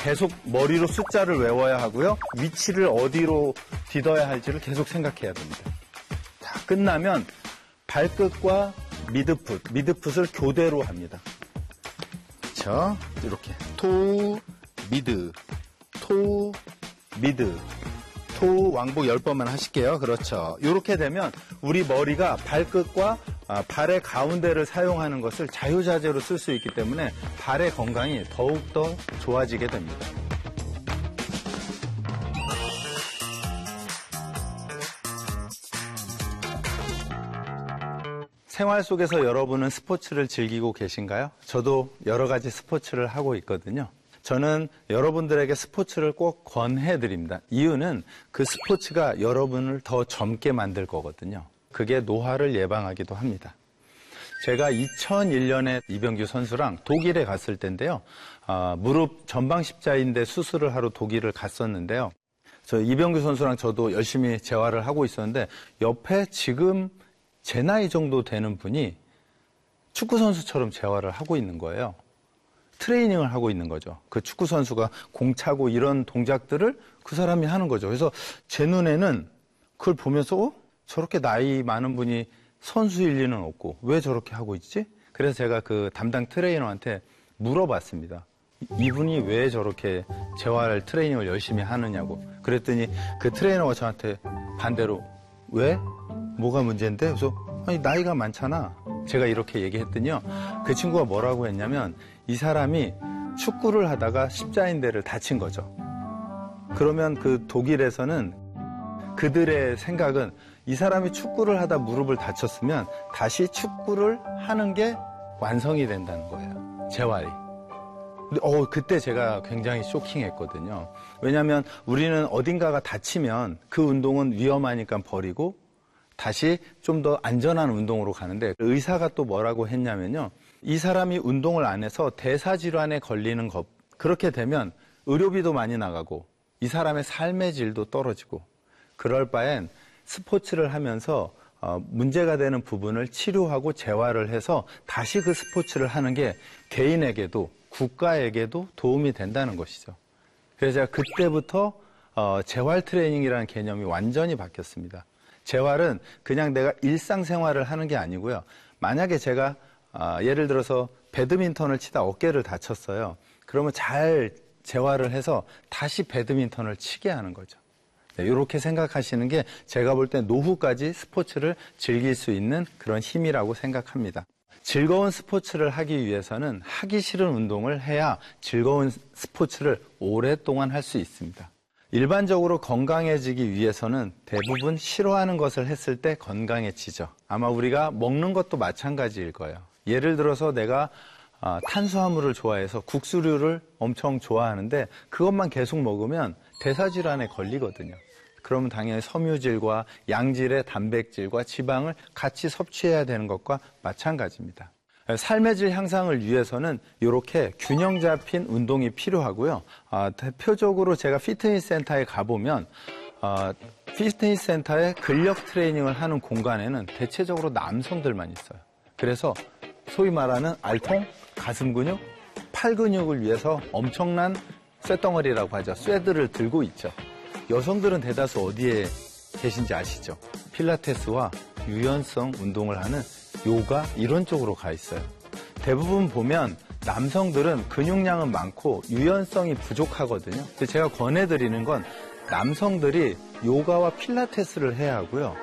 계속 머리로 숫자를 외워야 하고요. 위치를 어디로 디뎌야 할지를 계속 생각해야 됩니다. 자, 끝나면 발끝과 미드풋을 교대로 합니다. 자, 이렇게 토, 미드, 토, 미드, 토 왕복 10번만 하실게요. 그렇죠. 이렇게 되면 우리 머리가 발끝과 발의 가운데를 사용하는 것을 자유자재로 쓸 수 있기 때문에 발의 건강이 더욱더 좋아지게 됩니다. 생활 속에서 여러분은 스포츠를 즐기고 계신가요? 저도 여러 가지 스포츠를 하고 있거든요. 저는 여러분들에게 스포츠를 꼭 권해드립니다. 이유는 그 스포츠가 여러분을 더 젊게 만들 거거든요. 그게 노화를 예방하기도 합니다. 제가 2001년에 이병규 선수랑 독일에 갔을 때인데요. 무릎 전방 십자인대 수술을 하러 독일을 갔었는데요. 저 이병규 선수랑 저도 열심히 재활을 하고 있었는데 옆에 지금 제 나이 정도 되는 분이 축구 선수처럼 재활을 하고 있는 거예요. 트레이닝을 하고 있는 거죠. 그 축구 선수가 공 차고 이런 동작들을 그 사람이 하는 거죠. 그래서 제 눈에는 그걸 보면서 저렇게 나이 많은 분이 선수일 리는 없고 왜 저렇게 하고 있지? 그래서 제가 그 담당 트레이너한테 물어봤습니다. 이분이 왜 저렇게 재활 트레이닝을 열심히 하느냐고. 그랬더니 그 트레이너가 저한테 반대로 왜? 뭐가 문제인데? 그래서 아니 나이가 많잖아. 제가 이렇게 얘기했더니요. 그 친구가 뭐라고 했냐면 이 사람이 축구를 하다가 십자인대를 다친 거죠. 그러면 그 독일에서는 그들의 생각은 이 사람이 축구를 하다 무릎을 다쳤으면 다시 축구를 하는 게 완성이 된다는 거예요. 재활이. 근데 그때 제가 굉장히 쇼킹했거든요. 왜냐하면 우리는 어딘가가 다치면 그 운동은 위험하니까 버리고 다시 좀 더 안전한 운동으로 가는데 의사가 또 뭐라고 했냐면요. 이 사람이 운동을 안 해서 대사질환에 걸리는 것 그렇게 되면 의료비도 많이 나가고 이 사람의 삶의 질도 떨어지고 그럴 바엔 스포츠를 하면서 문제가 되는 부분을 치료하고 재활을 해서 다시 그 스포츠를 하는 게 개인에게도 국가에게도 도움이 된다는 것이죠. 그래서 제가 그때부터 재활 트레이닝이라는 개념이 완전히 바뀌었습니다. 재활은 그냥 내가 일상생활을 하는 게 아니고요. 만약에 제가 예를 들어서 배드민턴을 치다 어깨를 다쳤어요. 그러면 잘 재활을 해서 다시 배드민턴을 치게 하는 거죠. 네, 이렇게 생각하시는 게 제가 볼 때 노후까지 스포츠를 즐길 수 있는 그런 힘이라고 생각합니다. 즐거운 스포츠를 하기 위해서는 하기 싫은 운동을 해야 즐거운 스포츠를 오랫동안 할 수 있습니다. 일반적으로 건강해지기 위해서는 대부분 싫어하는 것을 했을 때 건강해지죠. 아마 우리가 먹는 것도 마찬가지일 거예요. 예를 들어서 내가 탄수화물을 좋아해서 국수류를 엄청 좋아하는데 그것만 계속 먹으면 대사질환에 걸리거든요. 그러면 당연히 섬유질과 양질의 단백질과 지방을 같이 섭취해야 되는 것과 마찬가지입니다. 삶의 질 향상을 위해서는 이렇게 균형 잡힌 운동이 필요하고요. 대표적으로 제가 피트니스 센터에 가보면 피트니스 센터에 근력 트레이닝을 하는 공간에는 대체적으로 남성들만 있어요. 그래서 소위 말하는 알통, 가슴 근육, 팔 근육을 위해서 엄청난 쇳덩어리라고 하죠. 쇠들을 들고 있죠. 여성들은 대다수 어디에 계신지 아시죠? 필라테스와 유연성 운동을 하는 요가 이런 쪽으로 가 있어요. 대부분 보면 남성들은 근육량은 많고 유연성이 부족하거든요. 그래서 제가 권해드리는 건 남성들이 요가와 필라테스를 해야 하고요.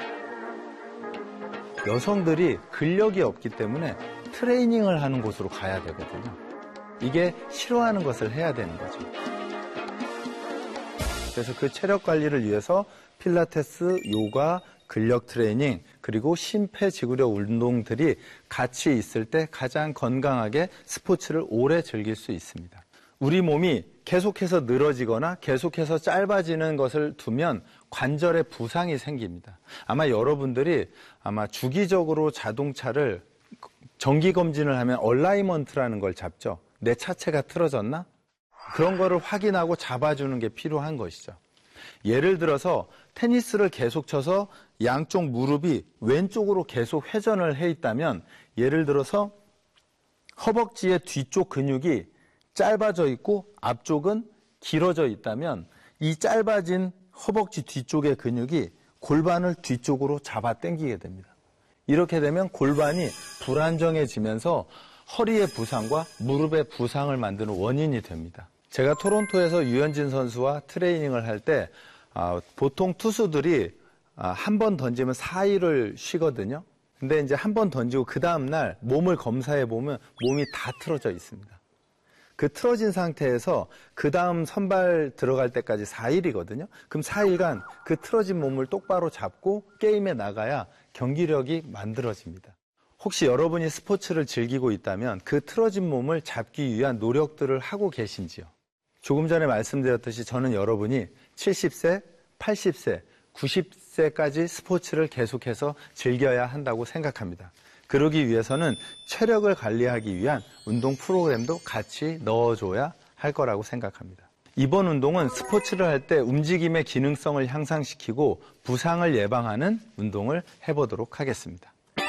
여성들이 근력이 없기 때문에 트레이닝을 하는 곳으로 가야 되거든요. 이게 싫어하는 것을 해야 되는 거죠. 그래서 그 체력 관리를 위해서 필라테스, 요가, 근력 트레이닝, 그리고 심폐지구력 운동들이 같이 있을 때 가장 건강하게 스포츠를 오래 즐길 수 있습니다. 우리 몸이 계속해서 늘어지거나 계속해서 짧아지는 것을 두면 관절에 부상이 생깁니다. 아마 여러분들이 주기적으로 자동차를 정기검진을 하면 얼라이먼트라는 걸 잡죠. 내 차체가 틀어졌나? 그런 거를 확인하고 잡아주는 게 필요한 것이죠. 예를 들어서 테니스를 계속 쳐서 양쪽 무릎이 왼쪽으로 계속 회전을 해 있다면 예를 들어서 허벅지의 뒤쪽 근육이 짧아져 있고 앞쪽은 길어져 있다면 이 짧아진 허벅지 뒤쪽의 근육이 골반을 뒤쪽으로 잡아 당기게 됩니다. 이렇게 되면 골반이 불안정해지면서 허리의 부상과 무릎의 부상을 만드는 원인이 됩니다. 제가 토론토에서 유현진 선수와 트레이닝을 할 때 보통 투수들이 한 번 던지면 4일을 쉬거든요. 근데 이제 한 번 던지고 그 다음날 몸을 검사해 보면 몸이 다 틀어져 있습니다. 그 틀어진 상태에서 그 다음 선발 들어갈 때까지 4일이거든요. 그럼 4일간 그 틀어진 몸을 똑바로 잡고 게임에 나가야 경기력이 만들어집니다. 혹시 여러분이 스포츠를 즐기고 있다면 그 틀어진 몸을 잡기 위한 노력들을 하고 계신지요? 조금 전에 말씀드렸듯이 저는 여러분이 70세, 80세, 90세까지 스포츠를 계속해서 즐겨야 한다고 생각합니다. 그러기 위해서는 체력을 관리하기 위한 운동 프로그램도 같이 넣어줘야 할 거라고 생각합니다. 이번 운동은 스포츠를 할 때 움직임의 기능성을 향상시키고 부상을 예방하는 운동을 해보도록 하겠습니다.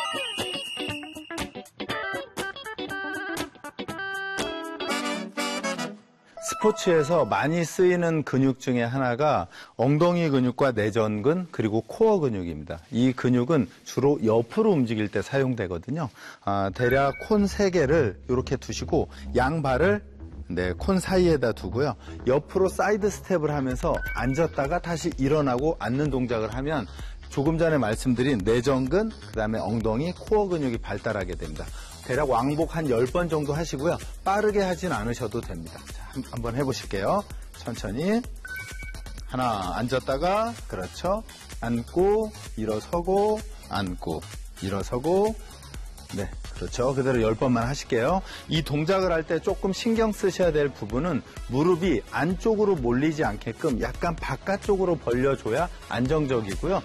스포츠에서 많이 쓰이는 근육 중에 하나가 엉덩이 근육과 내전근 그리고 코어 근육입니다. 이 근육은 주로 옆으로 움직일 때 사용되거든요. 대략 콘 3개를 이렇게 두시고 양발을 콘 사이에다 두고요. 옆으로 사이드 스텝을 하면서 앉았다가 다시 일어나고 앉는 동작을 하면 조금 전에 말씀드린 내전근, 그다음에 엉덩이, 코어 근육이 발달하게 됩니다. 대략 왕복 한 10번 정도 하시고요. 빠르게 하진 않으셔도 됩니다. 자, 한번 해보실게요. 천천히. 하나, 앉았다가, 그렇죠. 앉고, 일어서고, 앉고, 일어서고. 네, 그렇죠. 그대로 10번만 하실게요. 이 동작을 할 때 조금 신경 쓰셔야 될 부분은 무릎이 안쪽으로 몰리지 않게끔 약간 바깥쪽으로 벌려줘야 안정적이고요.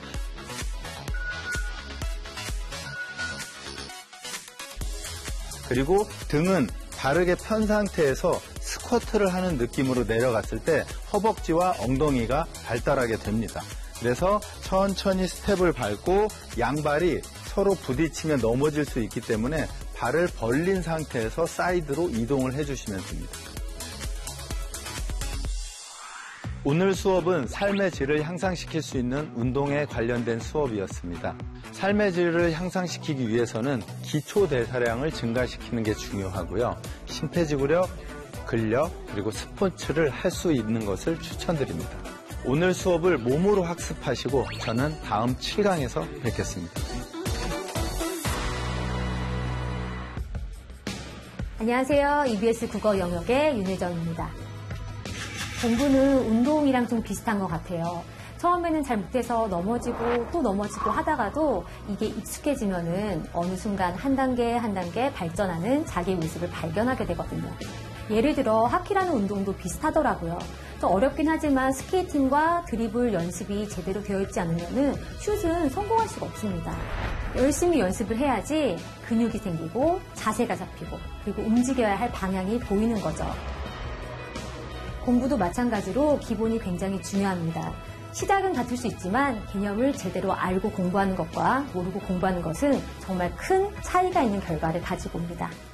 그리고 등은 바르게 편 상태에서 스쿼트를 하는 느낌으로 내려갔을 때 허벅지와 엉덩이가 발달하게 됩니다. 그래서 천천히 스텝을 밟고 양발이 서로 부딪히면 넘어질 수 있기 때문에 발을 벌린 상태에서 사이드로 이동을 해주시면 됩니다. 오늘 수업은 삶의 질을 향상시킬 수 있는 운동에 관련된 수업이었습니다. 삶의 질을 향상시키기 위해서는 기초 대사량을 증가시키는 게 중요하고요. 심폐지구력, 근력, 그리고 스포츠를 할 수 있는 것을 추천드립니다. 오늘 수업을 몸으로 학습하시고 저는 다음 7강에서 뵙겠습니다. 안녕하세요. EBS 국어 영역의 윤혜정입니다. 공부는 운동이랑 좀 비슷한 것 같아요. 처음에는 잘 못해서 넘어지고 또 넘어지고 하다가도 이게 익숙해지면은 어느 순간 한 단계 한 단계 발전하는 자기의 모습을 발견하게 되거든요. 예를 들어 하키라는 운동도 비슷하더라고요. 좀 어렵긴 하지만 스케이팅과 드리블 연습이 제대로 되어 있지 않으면은 슛은 성공할 수가 없습니다. 열심히 연습을 해야지 근육이 생기고 자세가 잡히고 그리고 움직여야 할 방향이 보이는 거죠. 공부도 마찬가지로 기본이 굉장히 중요합니다. 시작은 같을 수 있지만 개념을 제대로 알고 공부하는 것과 모르고 공부하는 것은 정말 큰 차이가 있는 결과를 가지고 옵니다.